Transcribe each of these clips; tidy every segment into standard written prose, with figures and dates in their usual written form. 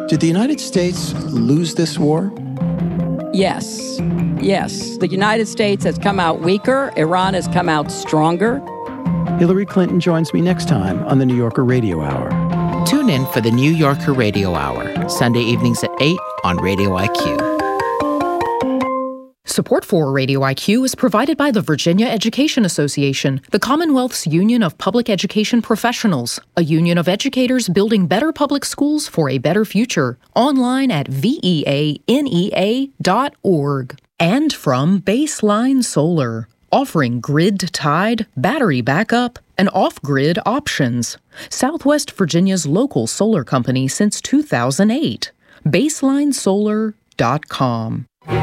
Did the United States lose this war? Yes. Yes. The United States has come out weaker. Iran has come out stronger. Hillary Clinton joins me next time on the New Yorker Radio Hour. Tune in for the New Yorker Radio Hour, Sunday evenings at 8 on Radio IQ. Support for Radio IQ is provided by the Virginia Education Association, the Commonwealth's union of public education professionals, a union of educators building better public schools for a better future. Online at veanea.org. And from Baseline Solar, offering grid-tied, battery backup, and off-grid options. Southwest Virginia's local solar company since 2008. BaselineSolar.com.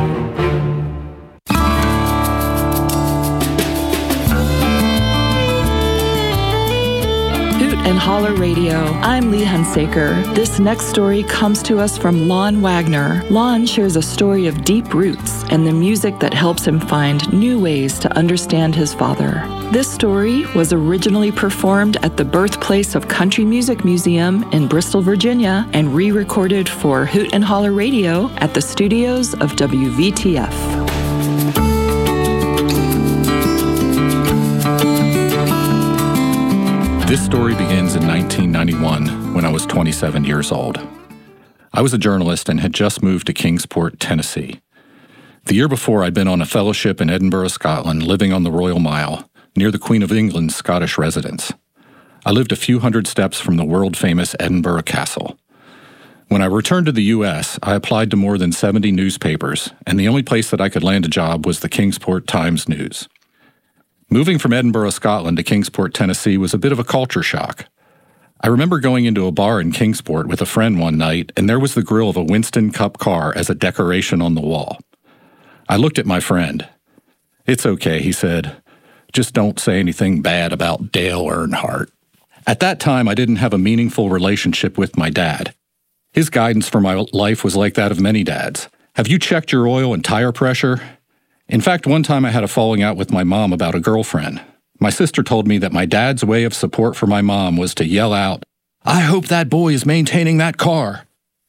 And Holler Radio. I'm Lee Hunsaker. This next story comes to us from Lon Wagner. Lon shares a story of deep roots and the music that helps him find new ways to understand his father. This story was originally performed at the Birthplace of Country Music Museum in Bristol, Virginia, and re-recorded for Hoot and Holler Radio at the studios of WVTF. This story begins in 1991 when I was 27 years old. I was a journalist and had just moved to Kingsport, Tennessee. The year before, I'd been on a fellowship in Edinburgh, Scotland, living on the Royal Mile, near the Queen of England's Scottish residence. I lived a few hundred steps from the world-famous Edinburgh Castle. When I returned to the U.S., I applied to more than 70 newspapers, and the only place that I could land a job was the Kingsport Times-News. Moving from Edinburgh, Scotland to Kingsport, Tennessee was a bit of a culture shock. I remember going into a bar in Kingsport with a friend one night, and there was the grill of a Winston Cup car as a decoration on the wall. I looked at my friend. "It's okay," he said. "Just don't say anything bad about Dale Earnhardt." At that time, I didn't have a meaningful relationship with my dad. His guidance for my life was like that of many dads. "Have you checked your oil and tire pressure?" In fact, one time I had a falling out with my mom about a girlfriend. My sister told me that my dad's way of support for my mom was to yell out, "I hope that boy is maintaining that car."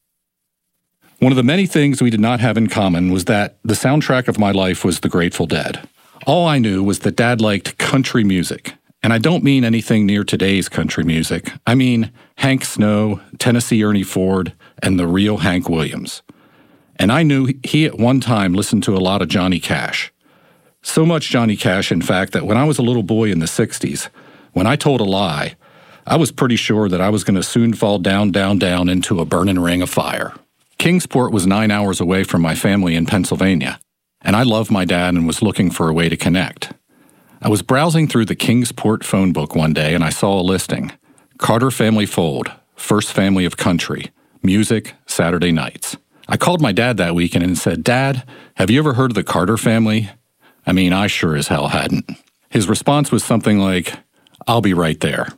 One of the many things we did not have in common was that the soundtrack of my life was the Grateful Dead. All I knew was that Dad liked country music. And I don't mean anything near today's country music. I mean Hank Snow, Tennessee Ernie Ford, and the real Hank Williams. And I knew he at one time listened to a lot of Johnny Cash. So much Johnny Cash, in fact, that when I was a little boy in the 60s, when I told a lie, I was pretty sure that I was going to soon fall down into a burning ring of fire. Kingsport was 9 hours away from my family in Pennsylvania, and I loved my dad and was looking for a way to connect. I was browsing through the Kingsport phone book one day and I saw a listing. Carter Family Fold, First Family of Country, Music, Saturday Nights. I called my dad that weekend and said, "Dad, have you ever heard of the Carter family?" I mean, I sure as hell hadn't. His response was something like, "I'll be right there."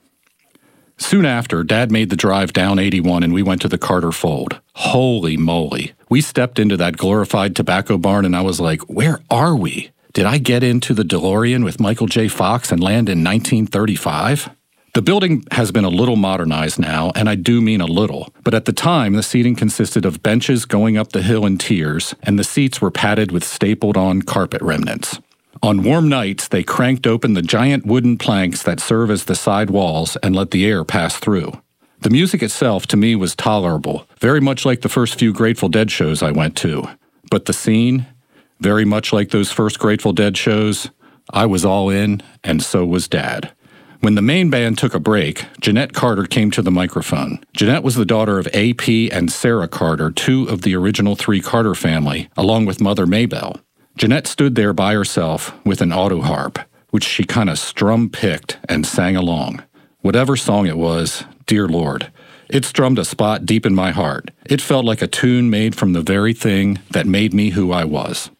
Soon after, Dad made the drive down 81 and we went to the Carter Fold. Holy moly. We stepped into that glorified tobacco barn and I was like, where are we? Did I get into the DeLorean with Michael J. Fox and land in 1935? The building has been a little modernized now, and I do mean a little, but at the time the seating consisted of benches going up the hill in tiers, and the seats were padded with stapled-on carpet remnants. On warm nights, they cranked open the giant wooden planks that serve as the side walls and let the air pass through. The music itself, to me, was tolerable, very much like the first few Grateful Dead shows I went to. But the scene, very much like those first Grateful Dead shows, I was all in, and so was Dad. When the main band took a break, Jeanette Carter came to the microphone. Jeanette was the daughter of A.P. and Sarah Carter, two of the original three Carter family, along with Mother Maybelle. Jeanette stood there by herself with an auto harp, which she kind of strum-picked and sang along. Whatever song it was, dear Lord, it strummed a spot deep in my heart. It felt like a tune made from the very thing that made me who I was.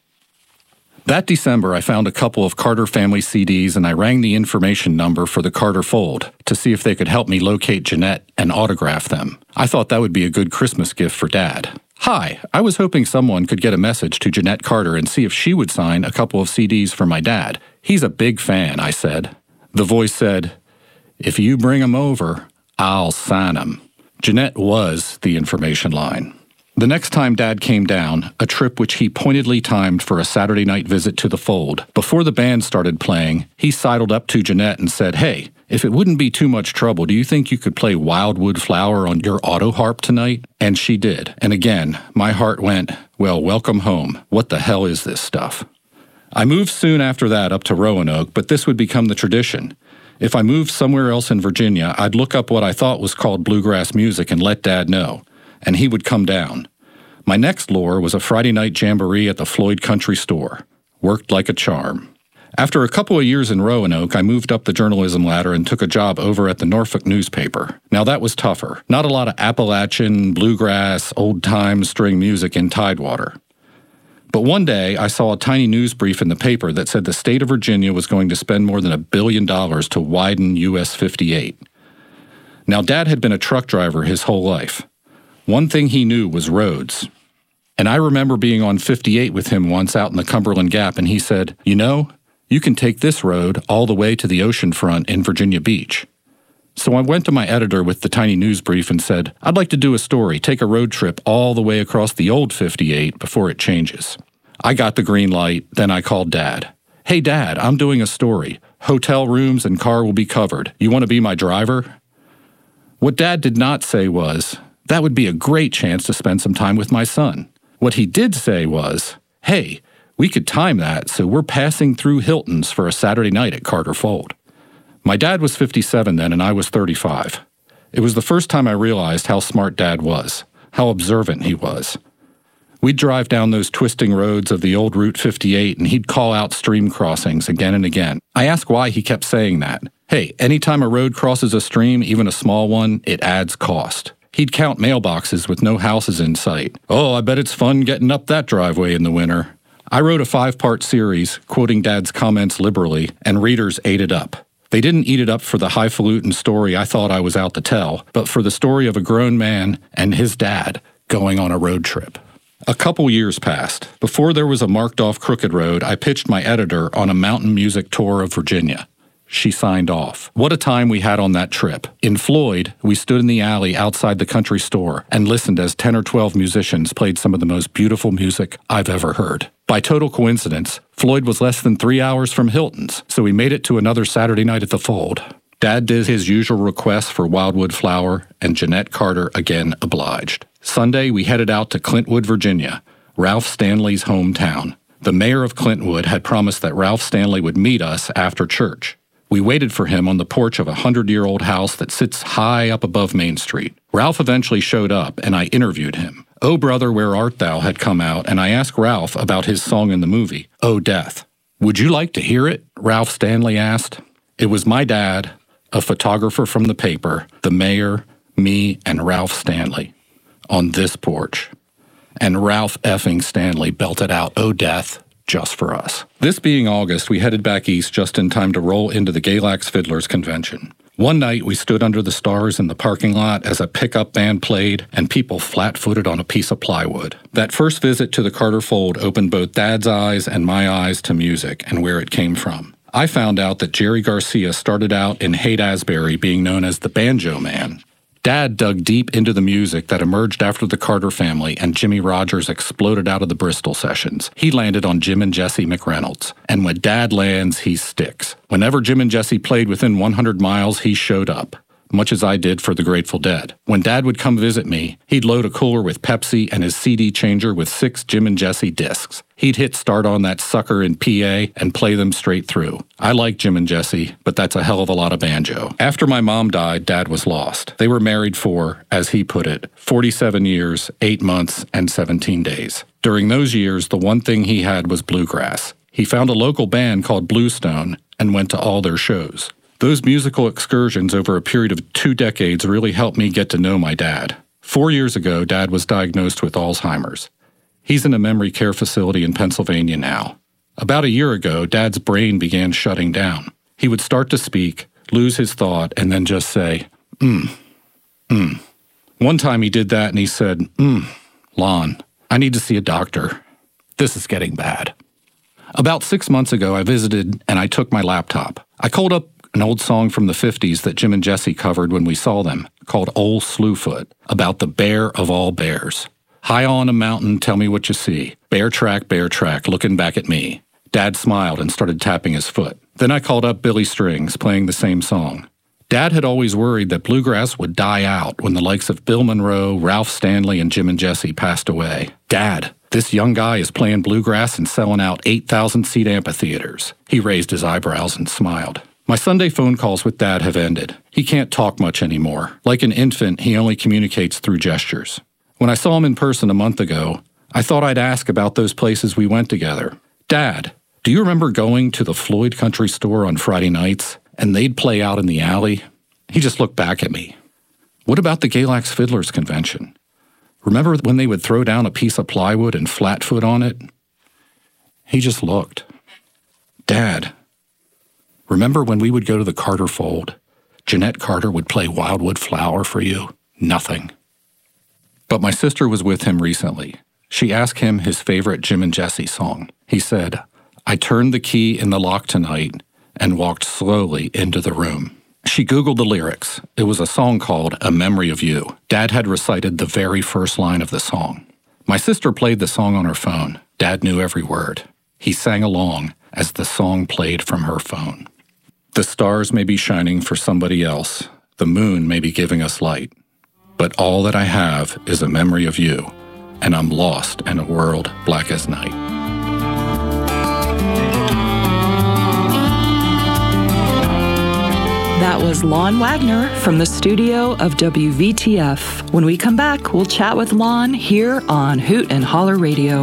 That December, I found a couple of Carter family CDs and I rang the information number for the Carter Fold to see if they could help me locate Jeanette and autograph them. I thought that would be a good Christmas gift for Dad. "Hi, I was hoping someone could get a message to Jeanette Carter and see if she would sign a couple of CDs for my dad. He's a big fan," I said. The voice said, "If you bring 'em over, I'll sign 'em." Jeanette was the information line. The next time Dad came down, a trip which he pointedly timed for a Saturday night visit to the Fold, before the band started playing, he sidled up to Jeanette and said, "Hey, if it wouldn't be too much trouble, do you think you could play Wildwood Flower on your auto harp tonight?" And she did. And again, my heart went, well, welcome home. What the hell is this stuff? I moved soon after that up to Roanoke, but this would become the tradition. If I moved somewhere else in Virginia, I'd look up what I thought was called bluegrass music and let Dad know, and he would come down. My next lure was a Friday night jamboree at the Floyd Country Store. Worked like a charm. After a couple of years in Roanoke, I moved up the journalism ladder and took a job over at the Norfolk newspaper. Now that was tougher. Not a lot of Appalachian, bluegrass, old-time string music in Tidewater. But one day, I saw a tiny news brief in the paper that said the state of Virginia was going to spend more than $1 billion to widen US 58. Now, Dad had been a truck driver his whole life. One thing he knew was roads. And I remember being on 58 with him once out in the Cumberland Gap, and he said, "You know, you can take this road all the way to the ocean front in Virginia Beach." So I went to my editor with the tiny news brief and said, "I'd like to do a story, take a road trip all the way across the old 58 before it changes." I got the green light, then I called Dad. "Hey Dad, I'm doing a story. Hotel rooms and car will be covered. You want to be my driver?" What Dad did not say was, "That would be a great chance to spend some time with my son." What he did say was, "Hey, we could time that so we're passing through Hilton's for a Saturday night at Carter Fold." My dad was 57 then and I was 35. It was the first time I realized how smart Dad was, how observant he was. We'd drive down those twisting roads of the old Route 58 and he'd call out stream crossings again and again. I asked why he kept saying that. Hey, anytime a road crosses a stream, even a small one, it adds cost. He'd count mailboxes with no houses in sight. "Oh, I bet it's fun getting up that driveway in the winter." I wrote a 5-part series, quoting Dad's comments liberally, and readers ate it up. They didn't eat it up for the highfalutin story I thought I was out to tell, but for the story of a grown man and his dad going on a road trip. A couple years passed. Before there was a marked-off crooked road, I pitched my editor on a mountain music tour of Virginia. She signed off. What a time we had on that trip. In Floyd, we stood in the alley outside the country store and listened as 10 or 12 musicians played some of the most beautiful music I've ever heard. By total coincidence, Floyd was less than 3 hours from Hilton's, so we made it to another Saturday night at the Fold. Dad did his usual request for Wildwood Flower, and Jeanette Carter again obliged. Sunday, we headed out to Clintwood, Virginia, Ralph Stanley's hometown. The mayor of Clintwood had promised that Ralph Stanley would meet us after church. We waited for him on the porch of a 100-year-old house that sits high up above Main Street. Ralph eventually showed up, and I interviewed him. "Oh, Brother, Where Art Thou" had come out, and I asked Ralph about his song in the movie, "Oh, Death." "Would you like to hear it?" Ralph Stanley asked. It was my dad, a photographer from the paper, the mayor, me, and Ralph Stanley on this porch. And Ralph effing Stanley belted out "Oh, Death" just for us. This being August, we headed back east just in time to roll into the Galax Fiddlers Convention. One night, we stood under the stars in the parking lot as a pickup band played and people flat-footed on a piece of plywood. That first visit to the Carter Fold opened both Dad's eyes and my eyes to music and where it came from. I found out that Jerry Garcia started out in Haight-Ashbury being known as the Banjo Man. Dad dug deep into the music that emerged after the Carter family and Jimmy Rogers exploded out of the Bristol sessions. He landed on Jim and Jesse McReynolds. And when Dad lands, he sticks. Whenever Jim and Jesse played within 100 miles, he showed up, much as I did for the Grateful Dead. When Dad would come visit me, he'd load a cooler with Pepsi and his CD changer with 6 Jim and Jesse discs. He'd hit start on that sucker in PA and play them straight through. I like Jim and Jesse, but that's a hell of a lot of banjo. After my mom died, Dad was lost. They were married for, as he put it, 47 years, 8 months, and 17 days. During those years, the one thing he had was bluegrass. He found a local band called Bluestone and went to all their shows. Those musical excursions over a period of 2 decades really helped me get to know my dad. 4 years ago, Dad was diagnosed with Alzheimer's. He's in a memory care facility in Pennsylvania now. About a year ago, Dad's brain began shutting down. He would start to speak, lose his thought, and then just say, One time he did that and he said, Lon, I need to see a doctor. This is getting bad. About 6 months ago, I visited and I took my laptop. I called up an old song from the 50s that Jim and Jesse covered when we saw them, called Old Slewfoot, about the bear of all bears. High on a mountain, tell me what you see. Bear track, looking back at me. Dad smiled and started tapping his foot. Then I called up Billy Strings, playing the same song. Dad had always worried that bluegrass would die out when the likes of Bill Monroe, Ralph Stanley, and Jim and Jesse passed away. Dad, this young guy is playing bluegrass and selling out 8,000-seat amphitheaters. He raised his eyebrows and smiled. My Sunday phone calls with Dad have ended. He can't talk much anymore. Like an infant, he only communicates through gestures. When I saw him in person a month ago, I thought I'd ask about those places we went together. Dad, do you remember going to the Floyd Country Store on Friday nights and they'd play out in the alley? He just looked back at me. What about the Galax Fiddlers Convention? Remember when they would throw down a piece of plywood and Flatfoot on it? He just looked. Dad, remember when we would go to the Carter Fold? Jeanette Carter would play Wildwood Flower for you? Nothing. But my sister was with him recently. She asked him his favorite Jim and Jesse song. He said, I turned the key in the lock tonight and walked slowly into the room. She Googled the lyrics. It was a song called A Memory of You. Dad had recited the very first line of the song. My sister played the song on her phone. Dad knew every word. He sang along as the song played from her phone. The stars may be shining for somebody else. The moon may be giving us light. But all that I have is a memory of you, and I'm lost in a world black as night. That was Lon Wagner from the studio of WVTF. When we come back, we'll chat with Lon here on Hoot and Holler Radio.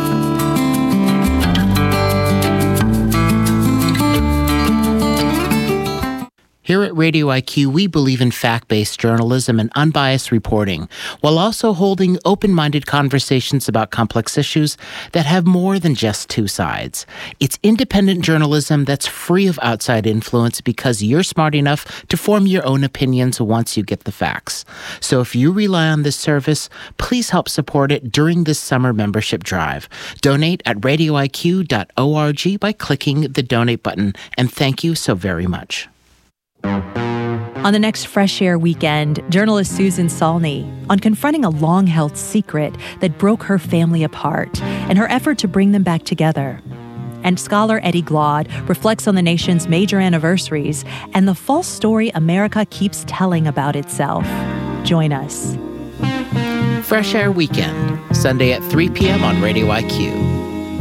Here at Radio IQ, we believe in fact-based journalism and unbiased reporting, while also holding open-minded conversations about complex issues that have more than just two sides. It's independent journalism that's free of outside influence because you're smart enough to form your own opinions once you get the facts. So if you rely on this service, please help support it during this summer membership drive. Donate at radioiq.org by clicking the donate button, and thank you so very much. On the next Fresh Air weekend, journalist Susan Salney on confronting a long-held secret that broke her family apart and her effort to bring them back together. And scholar Eddie Glaude reflects on the nation's major anniversaries and the false story America keeps telling about itself. Join us. Fresh Air Weekend, Sunday at 3 p.m. on Radio IQ.